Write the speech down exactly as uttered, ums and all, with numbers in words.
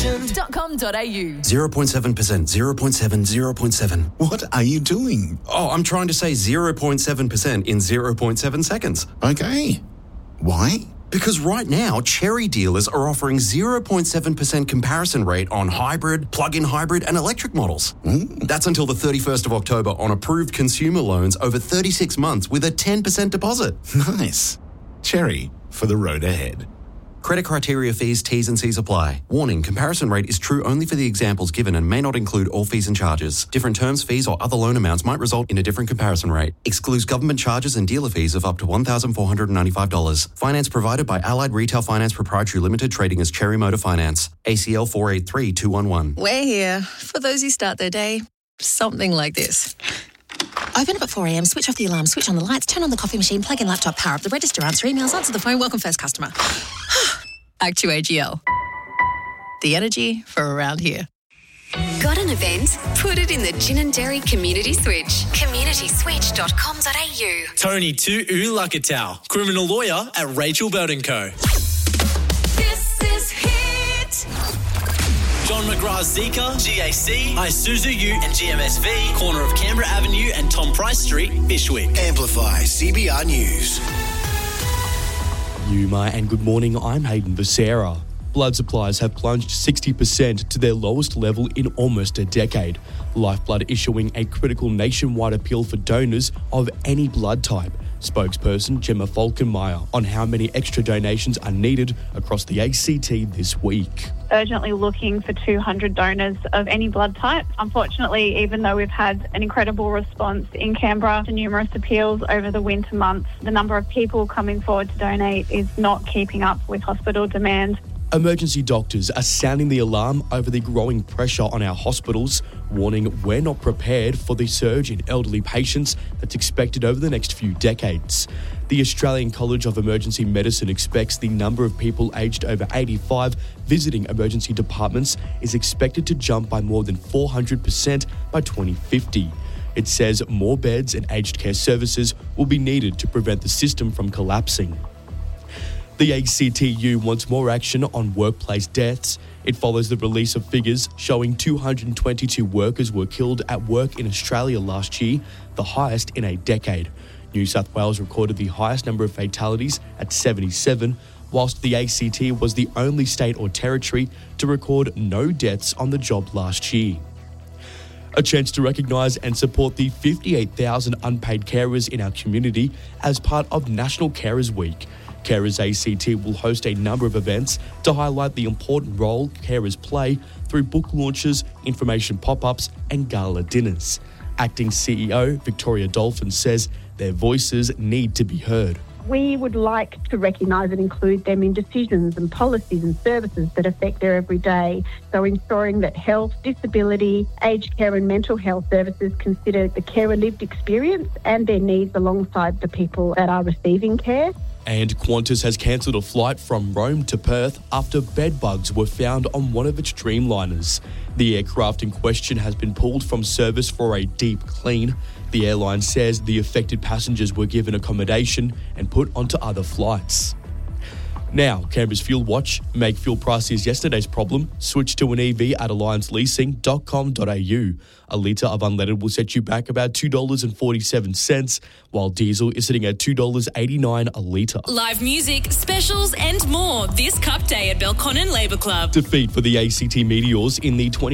station dot com dot a u. zero point seven percent, zero point seven, zero point seven. What are you doing? Oh, I'm trying to say zero point seven percent in zero point seven seconds. Okay. Why? Because right now, Cherry dealers are offering zero point seven percent comparison rate on hybrid, plug-in hybrid and electric models. Mm. That's until the thirty-first of October on approved consumer loans over thirty-six months with a ten percent deposit. Nice. Cherry for the road ahead. Credit criteria, fees, T's and C's apply. Warning, comparison rate is true only for the examples given and may not include all fees and charges. Different terms, fees or other loan amounts might result in a different comparison rate. Excludes government charges and dealer fees of up to one thousand four hundred ninety-five dollars. Finance provided by Allied Retail Finance Proprietary Limited, trading as Cherry Motor Finance. A C L four eight three two one one. We're here for those who start their day something like this. Open up at four a.m, switch off the alarm, switch on the lights, turn on the coffee machine, plug in laptop, power up the register, answer emails, answer the phone, welcome first customer. Back to A G L. The energy for around here. Got an event? Put it in the Gin and Dairy Community Switch. community switch dot com dot a u. Tony Tu Ulakatau, criminal lawyer at Rachel Bird and Co. This is Hit. John McGrath Zika, G A C, Isuzu U and G M S V, corner of Canberra Avenue and Tom Price Street, Bishwick. Amplify C B R News. Yuma and good morning, I'm Hayden Becerra. Blood supplies have plunged sixty percent to their lowest level in almost a decade. Lifeblood issuing a critical nationwide appeal for donors of any blood type. Spokesperson Gemma Falkenmeyer on how many extra donations are needed across the A C T this week. Urgently looking for two hundred donors of any blood type. Unfortunately, even though we've had an incredible response in Canberra to numerous appeals over the winter months, the number of people coming forward to donate is not keeping up with hospital demand. Emergency doctors are sounding the alarm over the growing pressure on our hospitals, warning we're not prepared for the surge in elderly patients that's expected over the next few decades. The Australian College of Emergency Medicine expects the number of people aged over eighty-five visiting emergency departments is expected to jump by more than four hundred percent by twenty fifty. It says more beds and aged care services will be needed to prevent the system from collapsing. The A C T U wants more action on workplace deaths. It follows the release of figures showing two hundred twenty-two workers were killed at work in Australia last year, the highest in a decade. New South Wales recorded the highest number of fatalities at seventy-seven, whilst the A C T was the only state or territory to record no deaths on the job last year. A chance to recognise and support the fifty-eight thousand unpaid carers in our community as part of National Carers Week. Carers A C T will host a number of events to highlight the important role carers play through book launches, information pop-ups and gala dinners. Acting C E O Victoria Dolphin says their voices need to be heard. We would like to recognise and include them in decisions and policies and services that affect their everyday. So ensuring that health, disability, aged care and mental health services consider the carer lived experience and their needs alongside the people that are receiving care. And Qantas has cancelled a flight from Rome to Perth after bed bugs were found on one of its Dreamliners. The aircraft in question has been pulled from service for a deep clean. The airline says the affected passengers were given accommodation and put onto other flights. Now, Canberra's Fuel Watch. Make fuel prices yesterday's problem. Switch to an E V at alliance leasing dot com dot a u. A litre of unleaded will set you back about two dollars and forty-seven cents, while diesel is sitting at two dollars eighty-nine a litre. Live music, specials and more this Cup Day at Belconnen Labour Club. Defeat for the A C T Meteors in the twenty